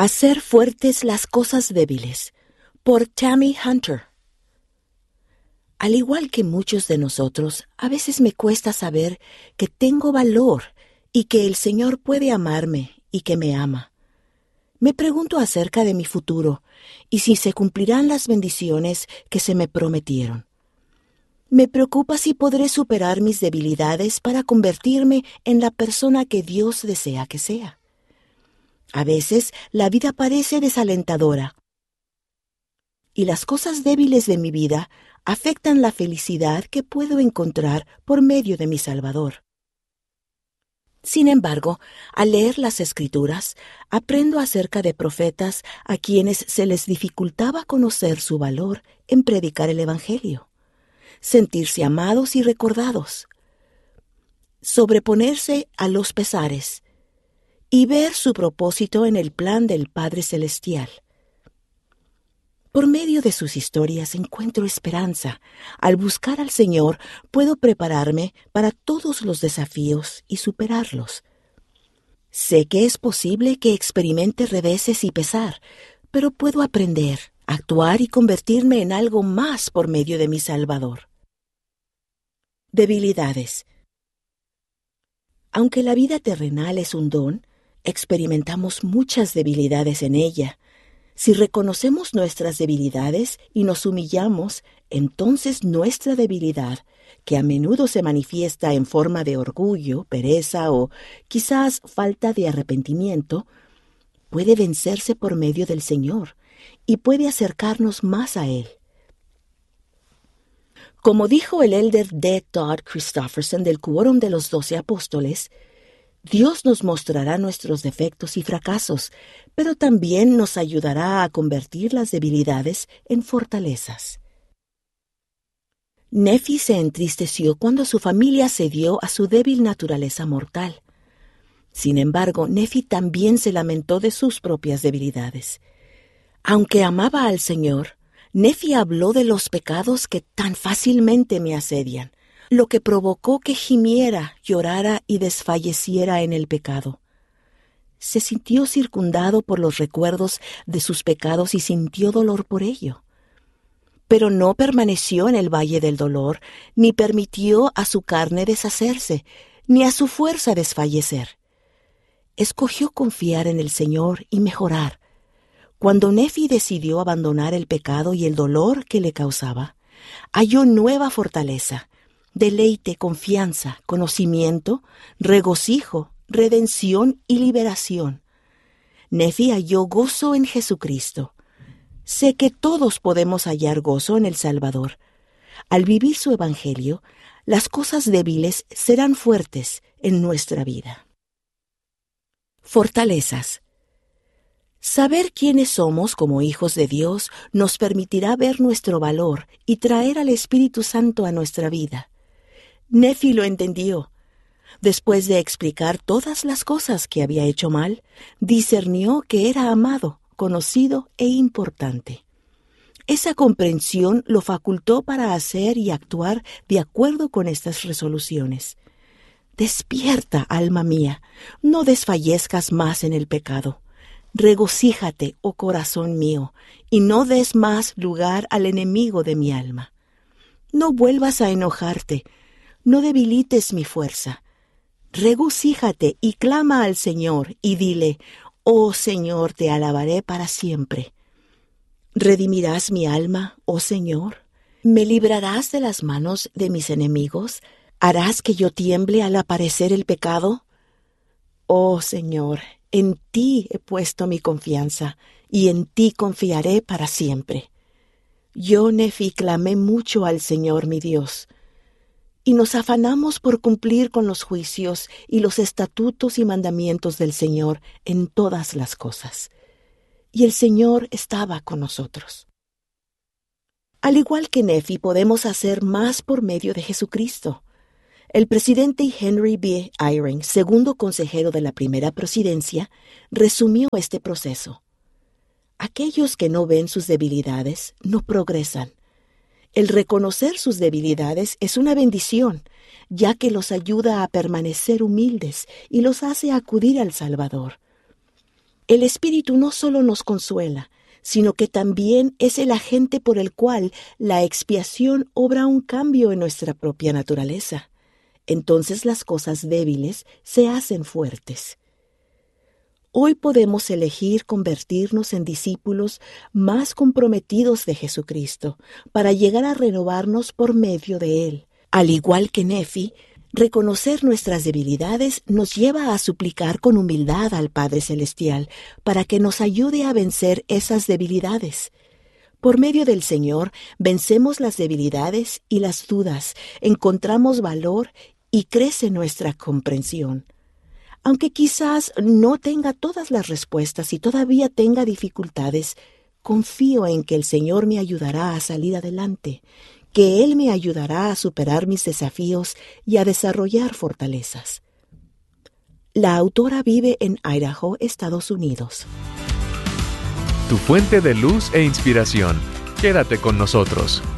Hacer fuertes las cosas débiles, por Tammy Hunter. Al igual que muchos de nosotros, a veces me cuesta saber que tengo valor y que el Señor puede amarme y que me ama. Me pregunto acerca de mi futuro y si se cumplirán las bendiciones que se me prometieron. Me preocupa si podré superar mis debilidades para convertirme en la persona que Dios desea que sea. A veces la vida parece desalentadora y las cosas débiles de mi vida afectan la felicidad que puedo encontrar por medio de mi Salvador. Sin embargo, al leer las Escrituras, aprendo acerca de profetas a quienes se les dificultaba conocer su valor en predicar el Evangelio, sentirse amados y recordados, sobreponerse a los pesares y ver su propósito en el plan del Padre Celestial. Por medio de sus historias encuentro esperanza. Al buscar al Señor, puedo prepararme para todos los desafíos y superarlos. Sé que es posible que experimente reveses y pesar, pero puedo aprender, actuar y convertirme en algo más por medio de mi Salvador. Debilidades. Aunque la vida terrenal es un don, experimentamos muchas debilidades en ella. Si reconocemos nuestras debilidades y nos humillamos, entonces nuestra debilidad, que a menudo se manifiesta en forma de orgullo, pereza o quizás falta de arrepentimiento, puede vencerse por medio del Señor y puede acercarnos más a Él. Como dijo el elder D. Todd Christofferson del Quórum de los 12 Apóstoles, Dios nos mostrará nuestros defectos y fracasos, pero también nos ayudará a convertir las debilidades en fortalezas. Nefi se entristeció cuando su familia cedió a su débil naturaleza mortal. Sin embargo, Nefi también se lamentó de sus propias debilidades. Aunque amaba al Señor, Nefi habló de los pecados que tan fácilmente me asedian, lo que provocó que gimiera, llorara y desfalleciera en el pecado. Se sintió circundado por los recuerdos de sus pecados y sintió dolor por ello. Pero no permaneció en el valle del dolor, ni permitió a su carne deshacerse, ni a su fuerza desfallecer. Escogió confiar en el Señor y mejorar. Cuando Nefi decidió abandonar el pecado y el dolor que le causaba, halló nueva fortaleza, deleite, confianza, conocimiento, regocijo, redención y liberación. Nefi halló gozo en Jesucristo. Sé que todos podemos hallar gozo en el Salvador. Al vivir su Evangelio, las cosas débiles serán fuertes en nuestra vida. Fortalezas. Saber quiénes somos como hijos de Dios nos permitirá ver nuestro valor y traer al Espíritu Santo a nuestra vida. Nefi lo entendió. Después de explicar todas las cosas que había hecho mal, discernió que era amado, conocido e importante. Esa comprensión lo facultó para hacer y actuar de acuerdo con estas resoluciones. Despierta, alma mía, no desfallezcas más en el pecado. Regocíjate, oh corazón mío, y no des más lugar al enemigo de mi alma. No vuelvas a enojarte, no debilites mi fuerza. Regocíjate y clama al Señor y dile: oh Señor, te alabaré para siempre. ¿Redimirás mi alma, oh Señor? ¿Me librarás de las manos de mis enemigos? ¿Harás que yo tiemble al aparecer el pecado? Oh Señor, en ti he puesto mi confianza, y en ti confiaré para siempre. Yo, Nefi, clamé mucho al Señor mi Dios, y nos afanamos por cumplir con los juicios y los estatutos y mandamientos del Señor en todas las cosas. Y el Señor estaba con nosotros. Al igual que Nefi, podemos hacer más por medio de Jesucristo. El presidente Henry B. Eyring, segundo consejero de la primera presidencia, resumió este proceso. Aquellos que no ven sus debilidades no progresan. El reconocer sus debilidades es una bendición, ya que los ayuda a permanecer humildes y los hace acudir al Salvador. El Espíritu no solo nos consuela, sino que también es el agente por el cual la expiación obra un cambio en nuestra propia naturaleza. Entonces las cosas débiles se hacen fuertes. Hoy podemos elegir convertirnos en discípulos más comprometidos de Jesucristo para llegar a renovarnos por medio de Él. Al igual que Nefi, reconocer nuestras debilidades nos lleva a suplicar con humildad al Padre Celestial para que nos ayude a vencer esas debilidades. Por medio del Señor vencemos las debilidades y las dudas, encontramos valor y crece nuestra comprensión. Aunque quizás no tenga todas las respuestas y todavía tenga dificultades, confío en que el Señor me ayudará a salir adelante, que Él me ayudará a superar mis desafíos y a desarrollar fortalezas. La autora vive en Idaho, Estados Unidos. Tu fuente de luz e inspiración. Quédate con nosotros.